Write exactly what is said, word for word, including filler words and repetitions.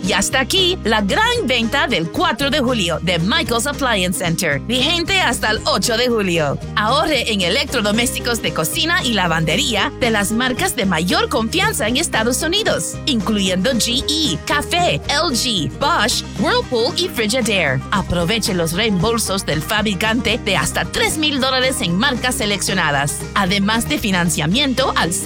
Y hasta aquí la gran venta del cuatro de julio de Michael's Appliance Center, vigente hasta el ocho de julio. Ahorre en electrodomésticos de cocina y lavandería de las marcas de mayor confianza en Estados Unidos, incluyendo G E, Café, L G, Bosch, Whirlpool y Frigidaire. Aproveche los reembolsos del fabricante de hasta tres mil dólares en marcas seleccionadas, además de financiamiento al